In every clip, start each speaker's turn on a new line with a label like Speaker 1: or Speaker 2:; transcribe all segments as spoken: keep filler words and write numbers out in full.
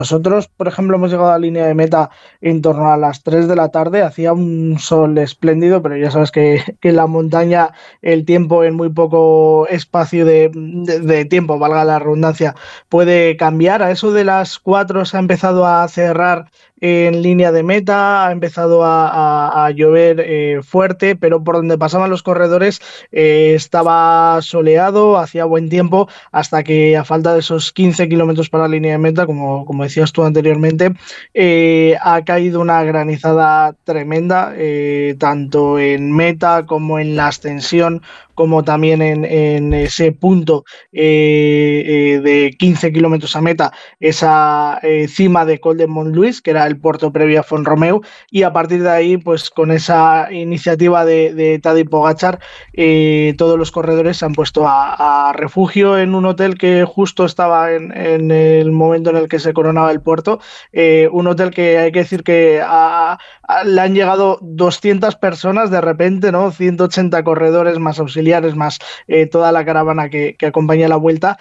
Speaker 1: Nosotros, por ejemplo, hemos llegado a la línea de meta en torno a las tres de la tarde, hacía un sol espléndido, pero ya sabes que, que en la montaña el tiempo en muy poco espacio de, de, de tiempo, valga la redundancia, puede cambiar. A eso de las cuatro se ha empezado a cerrar en línea de meta, ha empezado a, a, a llover eh, fuerte, pero por donde pasaban los corredores eh, estaba soleado, hacía buen tiempo, hasta que a falta de esos quince kilómetros para la línea de meta, como, como decías tú anteriormente, eh, ha caído una granizada tremenda, eh, tanto en meta como en la ascensión, como también en, en ese punto eh, eh, de quince kilómetros a meta, esa eh, cima de Col de Montluís, que era el puerto previo a Font-Romeu, y a partir de ahí, pues con esa iniciativa de, de Tadej Pogačar, eh, todos los corredores se han puesto a, a refugio en un hotel que justo estaba en, en el momento en el que se coronaba el puerto, eh, un hotel que hay que decir que a, a, le han llegado doscientas personas de repente, ¿no? ciento ochenta corredores más auxiliares, más eh, toda la caravana que, que acompaña la vuelta,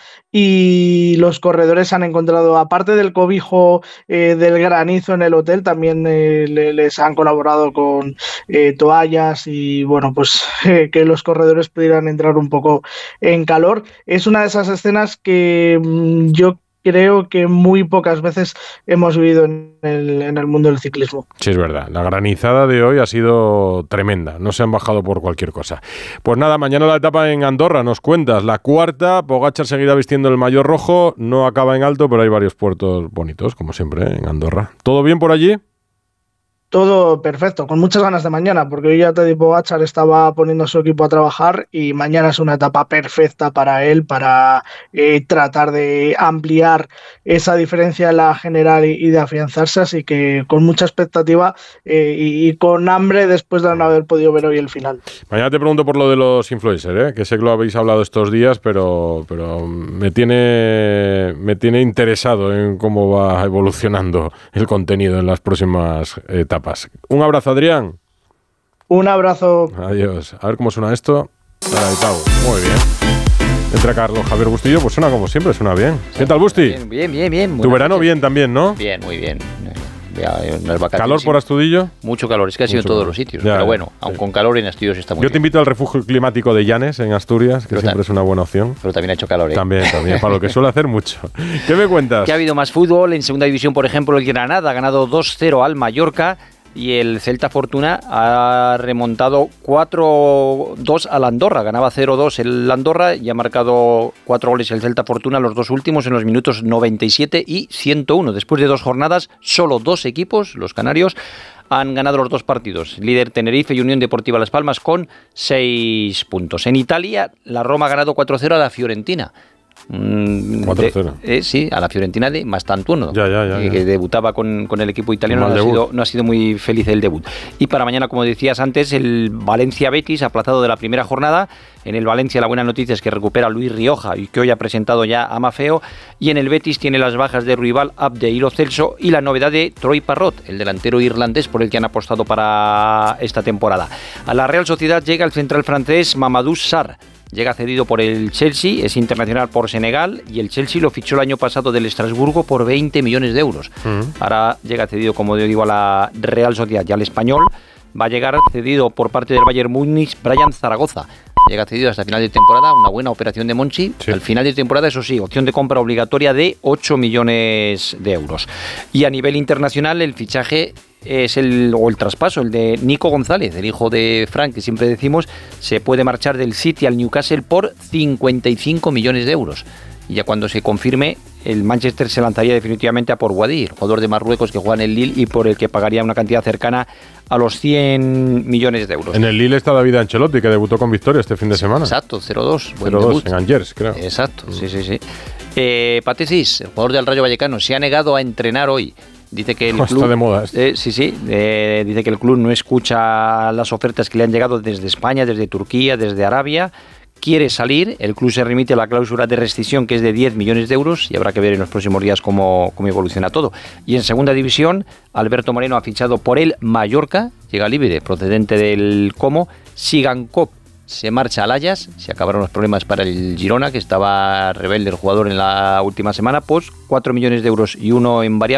Speaker 1: y los corredores han encontrado, aparte del cobijo eh, del granizo en el hotel, también eh, le, les han colaborado con eh, toallas y bueno, pues eh, que los corredores pudieran entrar un poco en calor. Es una de esas escenas que mmm, yo creo que muy pocas veces hemos vivido en el, en el mundo del ciclismo.
Speaker 2: Sí, es verdad. La granizada de hoy ha sido tremenda. No se han bajado por cualquier cosa. Pues nada, mañana la etapa en Andorra, nos cuentas. La cuarta, Pogačar seguirá vistiendo el maillot rojo. No acaba en alto, pero hay varios puertos bonitos, como siempre, ¿eh? En Andorra. ¿Todo bien por allí?
Speaker 1: Todo perfecto, con muchas ganas de mañana, porque hoy ya Tadej Pogačar estaba poniendo a su equipo a trabajar y mañana es una etapa perfecta para él, para eh, tratar de ampliar esa diferencia en la general y, y de afianzarse, así que con mucha expectativa eh, y, y con hambre después de no haber podido ver hoy el final.
Speaker 2: Mañana te pregunto por lo de los influencers, ¿eh? Que sé que lo habéis hablado estos días, pero, pero me tiene, me tiene interesado en cómo va evolucionando el contenido en las próximas etapas. Un abrazo, Adrián.
Speaker 1: Un abrazo.
Speaker 2: Adiós. A ver cómo suena esto. Ahí, Pau. Muy bien. Entra Carlos Javier Bustillo, pues suena como siempre, suena bien. ¿Qué tal, Busti?
Speaker 3: Bien, bien, bien. bien.
Speaker 2: Tu verano bien también, ¿no?
Speaker 3: Bien, muy bien.
Speaker 2: ¿Calor por Astudillo?
Speaker 3: Mucho calor, es que ha sido en todos los sitios.
Speaker 2: Ya,
Speaker 3: pero bueno,
Speaker 2: sí.
Speaker 3: aun con calor en Astudillo está muy
Speaker 2: Yo
Speaker 3: bien.
Speaker 2: te invito al refugio climático de Llanes, en Asturias, que
Speaker 3: pero
Speaker 2: siempre
Speaker 3: ta-
Speaker 2: es una buena opción.
Speaker 3: Pero también ha hecho calor, ¿eh?
Speaker 2: También, también, para lo que suele hacer mucho. ¿Qué me cuentas?
Speaker 3: Que ha habido más fútbol. En segunda división, por ejemplo, el Granada ha ganado dos cero al Mallorca. Y el Celta Fortuna ha remontado cuatro dos al Andorra. Ganaba cero dos el Andorra y ha marcado cuatro goles el Celta Fortuna, los dos últimos en los minutos noventa y siete y ciento uno. Después de dos jornadas, solo dos equipos, los canarios, han ganado los dos partidos. Líder Tenerife y Unión Deportiva Las Palmas con seis puntos. En Italia, la Roma ha ganado cuatro cero a la Fiorentina.
Speaker 2: cuatro cero.
Speaker 3: Eh, sí, a la Fiorentina de Mastantuono,
Speaker 2: ya, ya, ya,
Speaker 3: que,
Speaker 2: ya.
Speaker 3: que debutaba con, con el equipo italiano. No ha, sido, no ha sido muy feliz el debut. Y para mañana, como decías antes, el Valencia-Betis aplazado de la primera jornada. En el Valencia la buena noticia es que recupera a Luis Rioja y que hoy ha presentado ya a Mafeo. Y en el Betis tiene las bajas de Ruibal, Abde y Lo Celso y la novedad de Troy Parrott, el delantero irlandés por el que han apostado para esta temporada. A la Real Sociedad llega el central francés Mamadou Sarr. Llega cedido por el Chelsea, es internacional por Senegal y el Chelsea lo fichó el año pasado del Estrasburgo por veinte millones de euros. Uh-huh. Ahora llega cedido, como digo, a la Real Sociedad y al Español. Va a llegar cedido por parte del Bayern Múnich Brian Zaragoza. Llega cedido hasta final de temporada, una buena operación de Monchi. Sí. Al final de temporada, eso sí, opción de compra obligatoria de ocho millones de euros. Y a nivel internacional, el fichaje es el, o el traspaso, el de Nico González, el hijo de Frank, que siempre decimos, se puede marchar del City al Newcastle por cincuenta y cinco millones de euros. Y ya cuando se confirme, el Manchester se lanzaría definitivamente a por Wadi, el jugador de Marruecos que juega en el Lille y por el que pagaría una cantidad cercana a los cien millones de euros.
Speaker 2: En el Lille está David Ancelotti, que debutó con victoria este fin de semana.
Speaker 3: Exacto, cero dos.
Speaker 2: cero dos en Angers, creo.
Speaker 3: Exacto, mm. sí, sí, sí. Eh, Patesis, el jugador del Rayo Vallecano, se ha negado a entrenar hoy. Dice que el
Speaker 2: oh,
Speaker 3: club,
Speaker 2: está de moda esto.
Speaker 3: Eh, sí, sí. Eh, dice que el club no escucha las ofertas que le han llegado desde España, desde Turquía, desde Arabia. Quiere salir, el club se remite a la cláusula de rescisión que es de diez millones de euros y habrá que ver en los próximos días cómo, cómo evoluciona todo. Y en segunda división, Alberto Moreno ha fichado por el Mallorca, llega libre, procedente del Como. Sigankov se marcha al Ajax, se acabaron los problemas para el Girona, que estaba rebelde el jugador en la última semana, pues cuatro millones de euros y uno en variable.